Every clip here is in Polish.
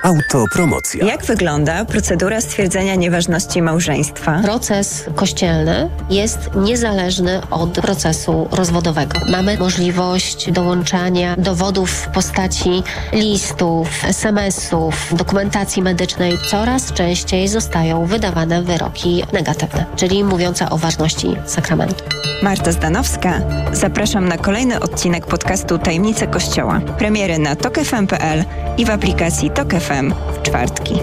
Autopromocja. Jak wygląda procedura stwierdzenia nieważności małżeństwa? Proces kościelny jest niezależny od procesu rozwodowego. Mamy możliwość dołączania dowodów w postaci listów, SMS-ów, dokumentacji medycznej. Coraz częściej zostają wydawane wyroki negatywne, czyli mówiące o ważności sakramentu. Marta Zdanowska. Zapraszam na kolejny odcinek podcastu Tajemnice Kościoła. Premiery na tokfm.pl i w aplikacji Tok FM w czwartki.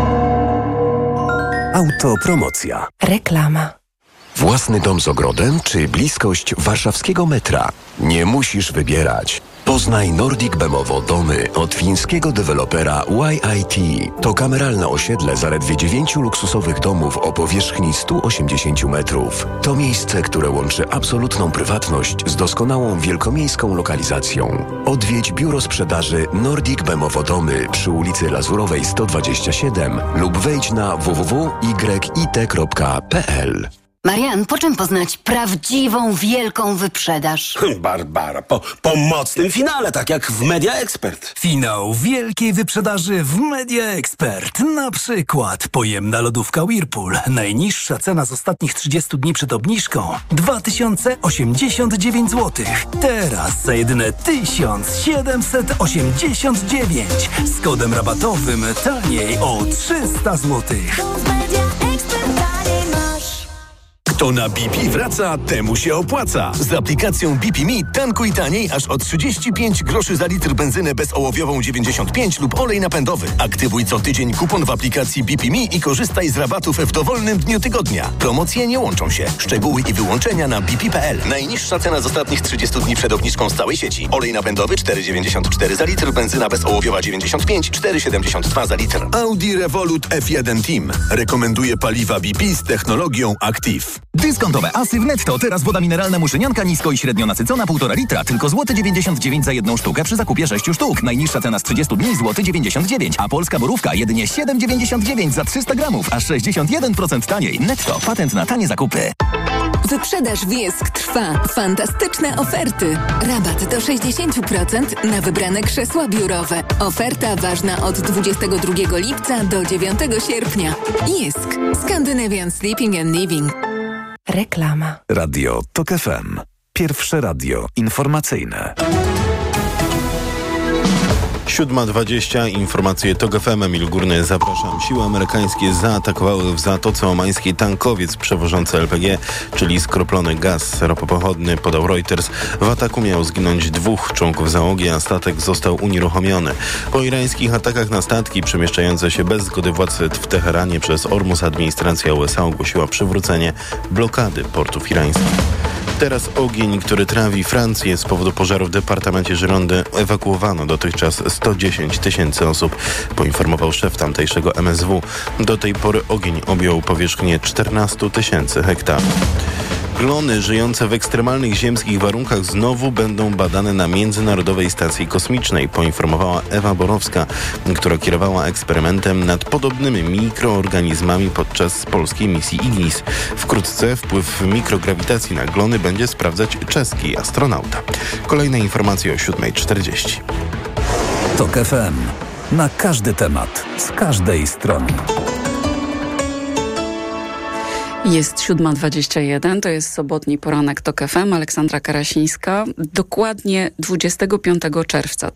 Autopromocja. Reklama. Własny dom z ogrodem czy bliskość warszawskiego metra? Nie musisz wybierać. Poznaj Nordic Bemowo domy od fińskiego dewelopera YIT. To kameralne osiedle zaledwie 9 luksusowych domów o powierzchni 180 metrów. To miejsce, które łączy absolutną prywatność z doskonałą wielkomiejską lokalizacją. Odwiedź biuro sprzedaży Nordic Bemowo domy przy ulicy Lazurowej 127 lub wejdź na www.yit.pl. Marian, po czym poznać prawdziwą, wielką wyprzedaż? Barbara, po mocnym finale, tak jak w Media Expert. Finał wielkiej wyprzedaży w Media Expert. Na przykład pojemna lodówka Whirlpool. Najniższa cena z ostatnich 30 dni przed obniżką 2089 zł. Teraz za jedyne 1789. Z kodem rabatowym taniej o 300 zł. Kto na BP wraca, temu się opłaca. Z aplikacją BP Me tankuj taniej aż o 35 groszy za litr benzynę bezołowiową 95 lub olej napędowy. Aktywuj co tydzień kupon w aplikacji BP Me i korzystaj z rabatów w dowolnym dniu tygodnia. Promocje nie łączą się. Szczegóły i wyłączenia na bp.pl. Najniższa cena z ostatnich 30 dni przed obniżką z całej sieci. Olej napędowy 4,94 za litr, benzyna bezołowiowa 95, 4,72 za litr. Audi Revolut F1 Team rekomenduje paliwa BP z technologią Active. Dyskontowe asy w Netto. Teraz woda mineralna Muszynianka nisko i średnio nasycona 1,5 litra. Tylko złoty 99 za jedną sztukę przy zakupie 6 sztuk. Najniższa cena z 30 dni złoty 99, a polska borówka jedynie 7,99 za 300 gramów, aż 61% taniej. Netto. Patent na tanie zakupy. Wyprzedaż Wiesk trwa. Fantastyczne oferty. Rabat do 60% na wybrane krzesła biurowe. Oferta ważna od 22 lipca do 9 sierpnia. Wiesk. Scandinavian Sleeping and Living. Reklama. Radio Tok FM. Pierwsze radio informacyjne. 7:20. Informacje TOK FM. Emil Górny, zapraszam. Siły amerykańskie zaatakowały w Zatoce Omańskiej tankowiec przewożący LPG, czyli skroplony gaz ropopochodny, podał Reuters. W ataku miało zginąć 2 członków załogi, a statek został unieruchomiony. Po irańskich atakach na statki przemieszczające się bez zgody władz w Teheranie przez Ormus, administracja USA ogłosiła przywrócenie blokady portów irańskich. Teraz ogień, który trawi Francję. Z powodu pożaru w departamencie Gironde ewakuowano dotychczas 110 000 osób, poinformował szef tamtejszego MSW. Do tej pory ogień objął powierzchnię 14 000 hektarów. Glony żyjące w ekstremalnych ziemskich warunkach znowu będą badane na Międzynarodowej Stacji Kosmicznej, poinformowała Ewa Borowska, która kierowała eksperymentem nad podobnymi mikroorganizmami podczas polskiej misji Ignis. Wkrótce wpływ mikrograwitacji na glony będzie sprawdzać czeski astronauta. Kolejne informacje o 7:40. Tok FM. Na każdy temat, z każdej strony. Jest 7:21, to jest sobotni poranek TOK FM. Aleksandra Karasińska. Dokładnie 25 czerwca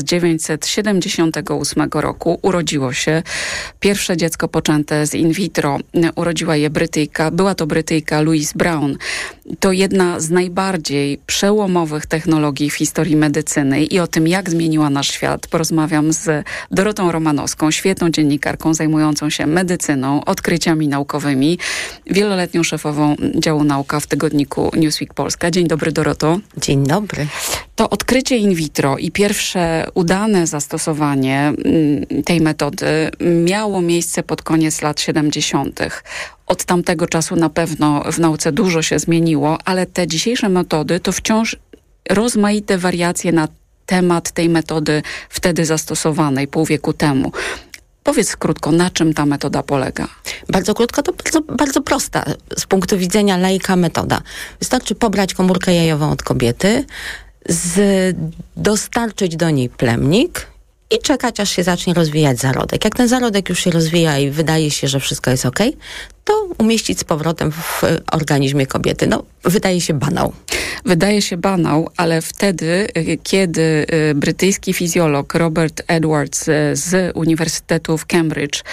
1978 roku urodziło się pierwsze dziecko poczęte z in vitro. Urodziła je była to Brytyjka Louise Brown. To jedna z najbardziej przełomowych technologii w historii medycyny i o tym, jak zmieniła nasz świat, porozmawiam z Dorotą Romanowską, świetną dziennikarką zajmującą się medycyną, odkryciami naukowymi, wieloletnią szefową działu nauka w tygodniku Newsweek Polska. Dzień dobry, Doroto. Dzień dobry. To odkrycie in vitro i pierwsze udane zastosowanie tej metody miało miejsce pod koniec lat 70. Od tamtego czasu na pewno w nauce dużo się zmieniło, ale te dzisiejsze metody to wciąż rozmaite wariacje na temat tej metody wtedy zastosowanej pół wieku temu. Powiedz krótko, na czym ta metoda polega? Bardzo krótko, to bardzo prosta z punktu widzenia laika metoda. Wystarczy pobrać komórkę jajową od kobiety, dostarczyć do niej plemnik i czekać, aż się zacznie rozwijać zarodek. Jak ten zarodek już się rozwija i wydaje się, że wszystko jest okej, to umieścić z powrotem w organizmie kobiety. Wydaje się banał. Wydaje się banał, ale wtedy, kiedy brytyjski fizjolog Robert Edwards z Uniwersytetu w Cambridge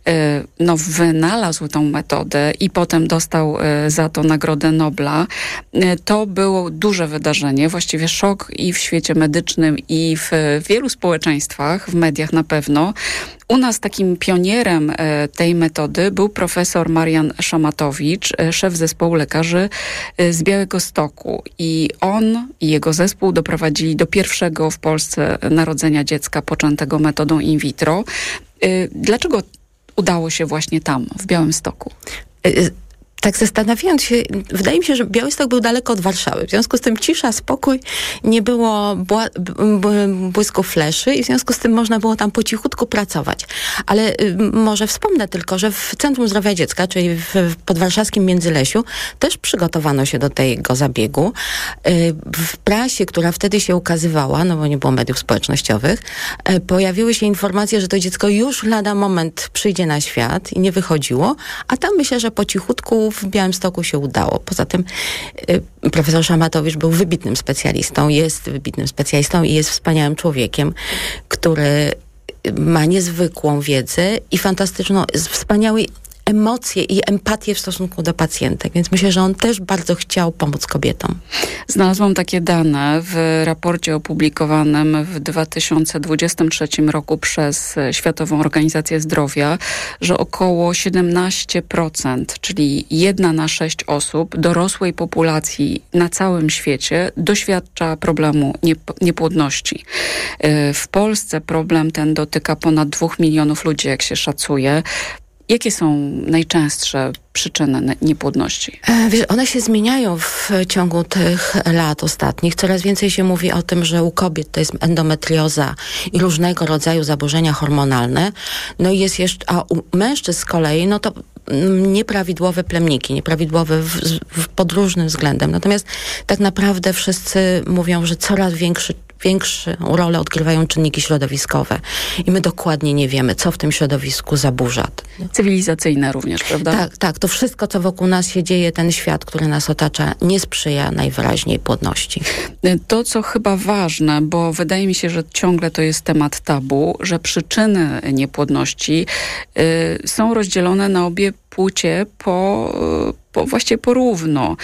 wynalazł tą metodę i potem dostał za to Nagrodę Nobla, to było duże wydarzenie, właściwie szok i w świecie medycznym, i w wielu społeczeństwach, w mediach na pewno. U nas takim pionierem tej metody był profesor Marian Szamatowicz, szef zespołu lekarzy z Białegostoku. I on i jego zespół doprowadzili do pierwszego w Polsce narodzenia dziecka poczętego metodą in vitro. Dlaczego udało się właśnie tam, w Białymstoku? Tak zastanawiając się, wydaje mi się, że Białystok był daleko od Warszawy. W związku z tym cisza, spokój, nie było błysku fleszy i w związku z tym można było tam po cichutku pracować. Ale może wspomnę tylko, że w Centrum Zdrowia Dziecka, czyli w podwarszawskim Międzylesiu, też przygotowano się do tego zabiegu. W prasie, która wtedy się ukazywała, bo nie było mediów społecznościowych, pojawiły się informacje, że to dziecko już lada moment przyjdzie na świat i nie wychodziło, a tam myślę, że po cichutku w Białymstoku się udało. Poza tym profesor Szamatowicz był wybitnym specjalistą, jest wybitnym specjalistą i jest wspaniałym człowiekiem, który ma niezwykłą wiedzę i fantastyczną, wspaniałe emocje i empatię w stosunku do pacjentek. Więc myślę, że on też bardzo chciał pomóc kobietom. Znalazłam takie dane w raporcie opublikowanym w 2023 roku przez Światową Organizację Zdrowia, że około 17%, czyli 1 na 6 osób dorosłej populacji na całym świecie doświadcza problemu niepłodności. W Polsce problem ten dotyka ponad 2 milionów ludzi, jak się szacuje. Jakie są najczęstsze przyczyny niepłodności? One się zmieniają w ciągu tych lat ostatnich. Coraz więcej się mówi o tym, że u kobiet to jest endometrioza i różnego rodzaju zaburzenia hormonalne. I jest jeszcze, a u mężczyzn z kolei, to nieprawidłowe plemniki, nieprawidłowe pod różnym względem. Natomiast tak naprawdę wszyscy mówią, że coraz większą rolę odgrywają czynniki środowiskowe. I my dokładnie nie wiemy, co w tym środowisku zaburza. Cywilizacyjne również, prawda? Tak. To wszystko, co wokół nas się dzieje, ten świat, który nas otacza, nie sprzyja najwyraźniej płodności. To, co chyba ważne, bo wydaje mi się, że ciągle to jest temat tabu, że przyczyny niepłodności są rozdzielone na obie płcie właściwie porówno.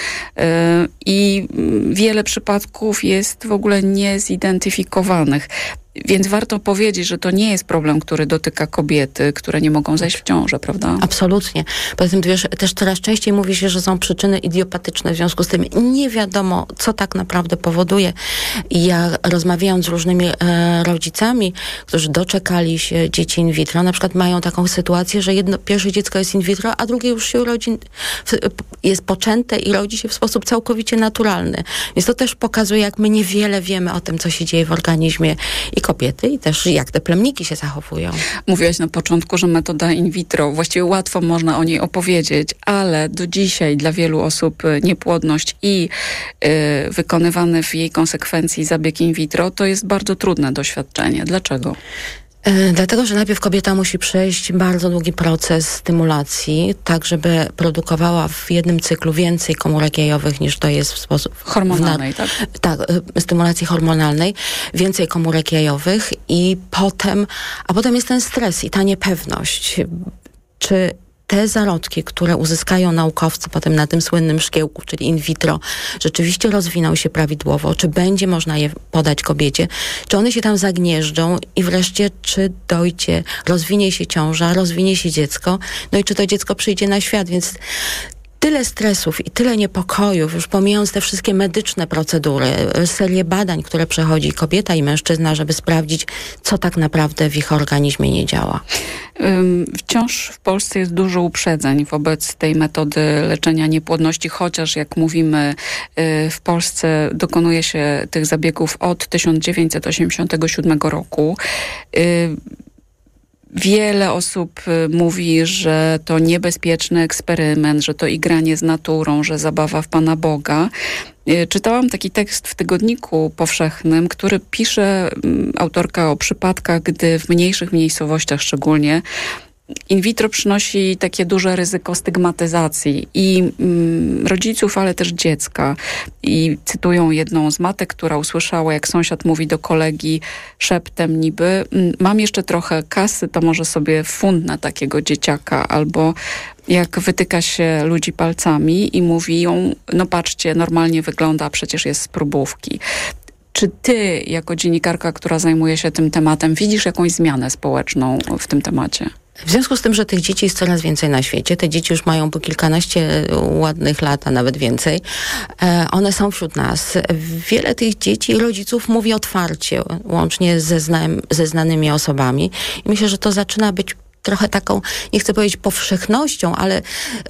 I wiele przypadków jest w ogóle niezidentyfikowanych. Więc warto powiedzieć, że to nie jest problem, który dotyka kobiety, które nie mogą zajść w ciążę, prawda? Absolutnie. Poza tym, też coraz częściej mówi się, że są przyczyny idiopatyczne, w związku z tym nie wiadomo, co tak naprawdę powoduje. I ja rozmawiając z różnymi rodzicami, którzy doczekali się dzieci in vitro, na przykład mają taką sytuację, że pierwsze dziecko jest in vitro, a drugie już się urodzi, jest poczęte i rodzi się w sposób całkowicie naturalny. Więc to też pokazuje, jak my niewiele wiemy o tym, co się dzieje w organizmie i kobiety, i też jak te plemniki się zachowują. Mówiłaś na początku, że metoda in vitro, właściwie łatwo można o niej opowiedzieć, ale do dzisiaj dla wielu osób niepłodność i wykonywany w jej konsekwencji zabieg in vitro to jest bardzo trudne doświadczenie. Dlaczego? Dlatego, że najpierw kobieta musi przejść bardzo długi proces stymulacji, tak żeby produkowała w jednym cyklu więcej komórek jajowych niż to jest w sposób... Hormonalnej, tak? Tak, stymulacji hormonalnej, więcej komórek jajowych i potem jest ten stres i ta niepewność. Czy te zarodki, które uzyskają naukowcy potem na tym słynnym szkiełku, czyli in vitro, rzeczywiście rozwiną się prawidłowo, czy będzie można je podać kobiecie, czy one się tam zagnieżdżą i wreszcie czy dojdzie, rozwinie się ciąża, rozwinie się dziecko, i czy to dziecko przyjdzie na świat, więc tyle stresów i tyle niepokojów, już pomijając te wszystkie medyczne procedury, serię badań, które przechodzi kobieta i mężczyzna, żeby sprawdzić, co tak naprawdę w ich organizmie nie działa. Wciąż w Polsce jest dużo uprzedzeń wobec tej metody leczenia niepłodności, chociaż jak mówimy, w Polsce dokonuje się tych zabiegów od 1987 roku. Wiele osób mówi, że to niebezpieczny eksperyment, że to igranie z naturą, że zabawa w Pana Boga. Czytałam taki tekst w Tygodniku Powszechnym, który pisze autorka o przypadkach, gdy w mniejszych miejscowościach szczególnie in vitro przynosi takie duże ryzyko stygmatyzacji i rodziców, ale też dziecka. I cytują jedną z matek, która usłyszała, jak sąsiad mówi do kolegi szeptem niby: mam jeszcze trochę kasy, to może sobie fundnę takiego dzieciaka. Albo jak wytyka się ludzi palcami i mówi ją: no patrzcie, normalnie wygląda, a przecież jest z próbówki. Czy ty, jako dziennikarka, która zajmuje się tym tematem, widzisz jakąś zmianę społeczną w tym temacie? W związku z tym, że tych dzieci jest coraz więcej na świecie, te dzieci już mają po kilkanaście ładnych lat, a nawet więcej, one są wśród nas. Wiele tych dzieci i rodziców mówi otwarcie, łącznie ze znanymi osobami. I myślę, że to zaczyna być trochę taką, nie chcę powiedzieć powszechnością, ale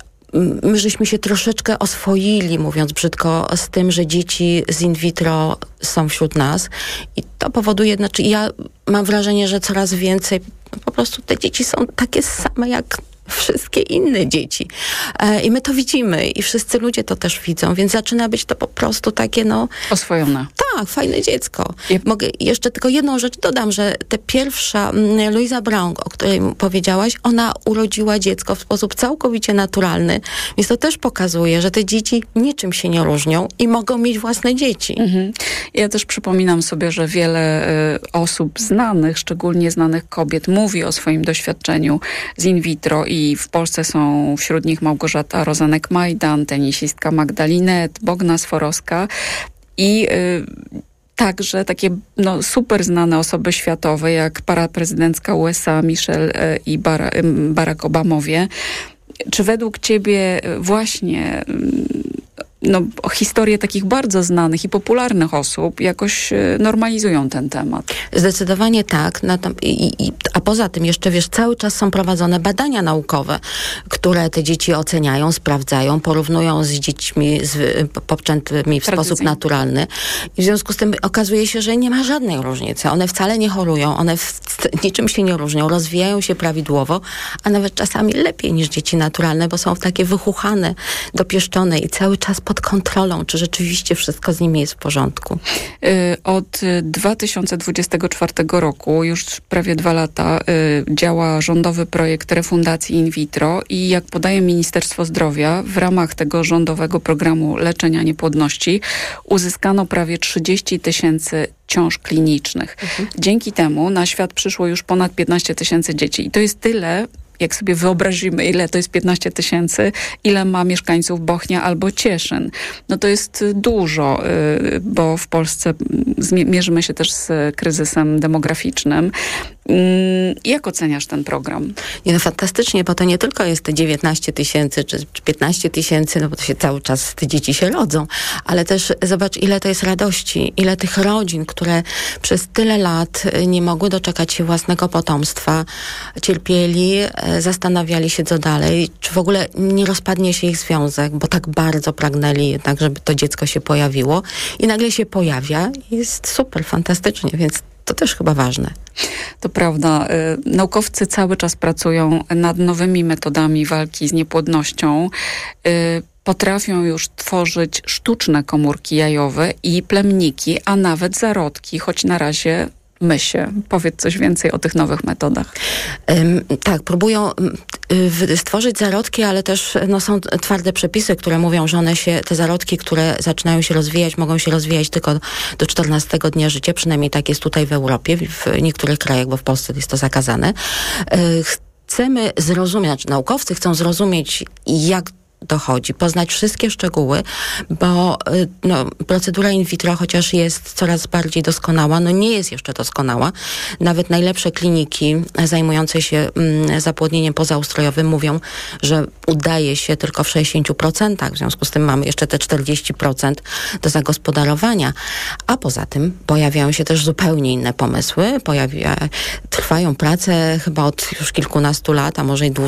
my żeśmy się troszeczkę oswoili, mówiąc brzydko, z tym, że dzieci z in vitro są wśród nas. I to powoduje, znaczy ja mam wrażenie, że coraz więcej po prostu te dzieci są takie same jak wszystkie inne dzieci. I my to widzimy i wszyscy ludzie to też widzą, więc zaczyna być to po prostu takie, oswojone. Tak, fajne dziecko. Mogę jeszcze tylko jedną rzecz dodam, że ta pierwsza Louisa Brown, o której powiedziałaś, ona urodziła dziecko w sposób całkowicie naturalny, więc to też pokazuje, że te dzieci niczym się nie różnią i mogą mieć własne dzieci. Mhm. Ja też przypominam sobie, że wiele osób znanych, szczególnie znanych kobiet, mówi o swoim doświadczeniu z in vitro i w Polsce są wśród nich Małgorzata Rozenek-Majdan, tenisistka Magdalinet, Bogna Sforowska i także takie super znane osoby światowe, jak paraprezydencka USA Michelle i Barack Obamowie. Czy według ciebie właśnie historie takich bardzo znanych i popularnych osób jakoś normalizują ten temat? Zdecydowanie tak. A poza tym jeszcze, cały czas są prowadzone badania naukowe, które te dzieci oceniają, sprawdzają, porównują z dziećmi poczętymi w sposób naturalny. I w związku z tym okazuje się, że nie ma żadnej różnicy. One wcale nie chorują, one niczym się nie różnią, rozwijają się prawidłowo, a nawet czasami lepiej niż dzieci naturalne, bo są takie wychuchane, dopieszczone i cały czas pod kontrolą, czy rzeczywiście wszystko z nimi jest w porządku. Od 2024 roku, już prawie 2 lata, działa rządowy projekt refundacji in vitro i jak podaje Ministerstwo Zdrowia, w ramach tego rządowego programu leczenia niepłodności uzyskano prawie 30 000 ciąż klinicznych. Dzięki temu na świat przyszło już ponad 15 000 dzieci. I to jest tyle, jak sobie wyobrazimy, ile to jest 15 000, ile ma mieszkańców Bochnia albo Cieszyn. To jest dużo, bo w Polsce mierzymy się też z kryzysem demograficznym. Jak oceniasz ten program? Fantastycznie, bo to nie tylko jest te 19 000 czy 15 000, bo to się cały czas te dzieci się rodzą, ale też zobacz, ile to jest radości, ile tych rodzin, które przez tyle lat nie mogły doczekać się własnego potomstwa, cierpieli, zastanawiali się, co dalej, czy w ogóle nie rozpadnie się ich związek, bo tak bardzo pragnęli jednak, żeby to dziecko się pojawiło i nagle się pojawia i jest super, fantastycznie, więc to też chyba ważne. To prawda. Naukowcy cały czas pracują nad nowymi metodami walki z niepłodnością. Potrafią już tworzyć sztuczne komórki jajowe i plemniki, a nawet zarodki, choć na razie mysie. Powiedz coś więcej o tych nowych metodach. Tak, próbują stworzyć zarodki, ale też są twarde przepisy, które mówią, że te zarodki, które zaczynają się rozwijać, mogą się rozwijać tylko do 14 dnia życia, przynajmniej tak jest tutaj w Europie, w niektórych krajach, bo w Polsce jest to zakazane. Chcemy zrozumieć, naukowcy chcą zrozumieć, jak dochodzi, poznać wszystkie szczegóły, bo procedura in vitro, chociaż jest coraz bardziej doskonała, nie jest jeszcze doskonała. Nawet najlepsze kliniki zajmujące się zapłodnieniem pozaustrojowym mówią, że udaje się tylko w 60%, w związku z tym mamy jeszcze te 40% do zagospodarowania. A poza tym pojawiają się też zupełnie inne pomysły. Trwają prace chyba od już kilkunastu lat, a może i dłużej,